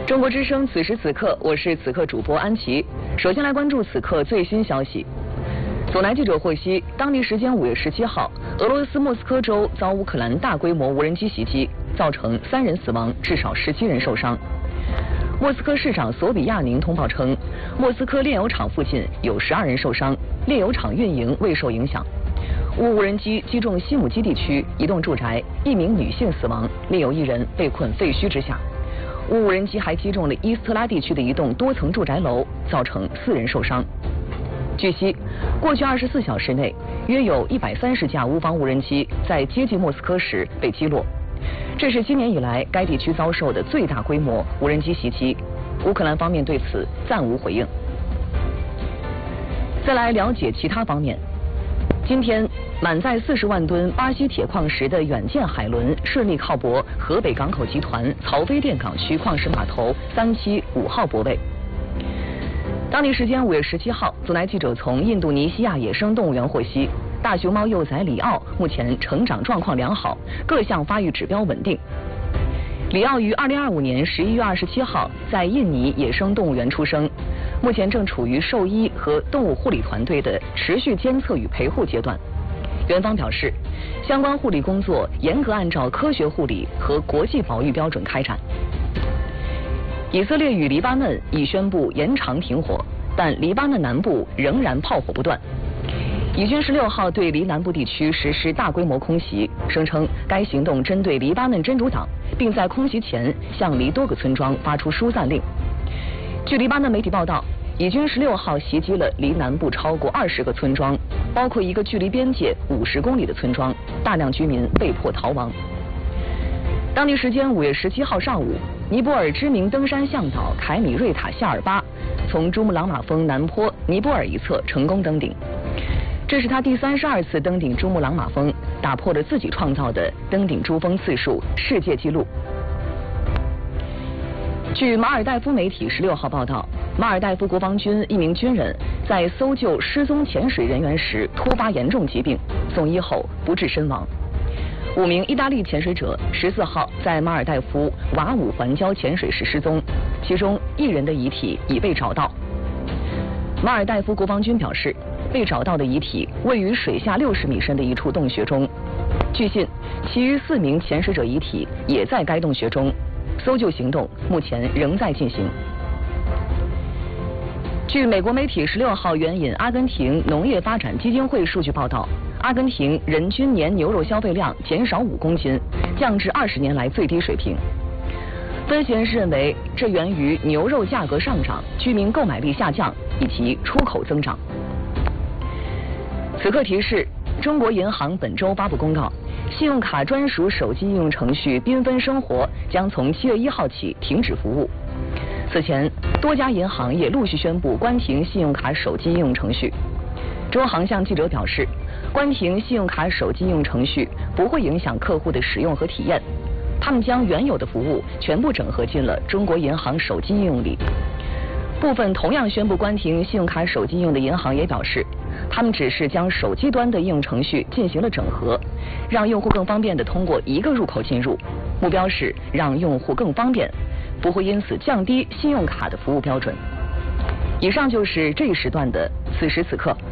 中国之声此时此刻，我是此刻主播安琪。首先来关注此刻最新消息。总台记者获悉，当地时间5月17号，俄罗斯莫斯科州遭乌克兰大规模无人机袭击，造成3人死亡，至少17人受伤。莫斯科市长索比亚宁通报称，莫斯科炼油厂附近有12人受伤，炼油厂运营未受影响。无人机击中西姆基地区一栋住宅，1名女性死亡，另有1人被困废墟之下。无人机还击中了伊斯特拉地区的一栋多层住宅楼，造成4人受伤。据悉，过去24小时内，约有130架乌方无人机在接近莫斯科时被击落，这是今年以来该地区遭受的最大规模无人机袭击。乌克兰方面对此暂无回应。再来了解其他方面。今天，满载40万吨巴西铁矿石的远见海轮顺利靠泊河北港口集团曹妃甸港区矿石码头3期5号泊位。当地时间5月17号，总台记者从印度尼西亚野生动物园获悉，大熊猫幼崽里奥目前成长状况良好，各项发育指标稳定。里奥于2025年11月27号在印尼野生动物园出生，目前正处于兽医和动物护理团队的持续监测与陪护阶段。园方表示，相关护理工作严格按照科学护理和国际保育标准开展。以色列与黎巴嫩已宣布延长停火，但黎巴嫩南部仍然炮火不断。以军16号对黎南部地区实施大规模空袭，声称该行动针对黎巴嫩真主党，并在空袭前向黎多个村庄发出疏散令。据黎巴嫩媒体报道，以军16号袭击了黎南部超过20个村庄，包括一个距离边界50公里的村庄，大量居民被迫逃亡。当地时间5月17号上午，尼泊尔知名登山向导凯米瑞塔夏尔巴从珠穆朗玛峰南坡尼泊尔一侧成功登顶。这是他第32次登顶珠穆朗玛峰，打破了自己创造的登顶珠峰次数世界纪录。据马尔代夫媒体16号报道，马尔代夫国防军一名军人在搜救失踪潜水人员时突发严重疾病，送医后不治身亡。5名意大利潜水者14号在马尔代夫瓦武环礁潜水时失踪，其中1人的遗体已被找到。马尔代夫国防军表示，被找到的遗体位于水下60米深的一处洞穴中。据信，其余4名潜水者遗体也在该洞穴中，搜救行动目前仍在进行。据美国媒体16号援引阿根廷农业发展基金会数据报道，阿根廷人均年牛肉消费量减少5公斤，降至20年来最低水平。分析人士认为，这源于牛肉价格上涨、居民购买力下降以及出口增长。此刻提示：中国银行本周发布公告，信用卡专属手机应用程序缤纷生活将从7月1号起停止服务。此前，多家银行也陆续宣布关停信用卡手机应用程序。中行向记者表示，关停信用卡手机应用程序不会影响客户的使用和体验，他们将原有的服务全部整合进了中国银行手机应用里。部分同样宣布关停信用卡手机应用的银行也表示，他们只是将手机端的应用程序进行了整合，让用户更方便地通过一个入口进入，目标是让用户更方便，不会因此降低信用卡的服务标准。以上就是这一时段的此时此刻。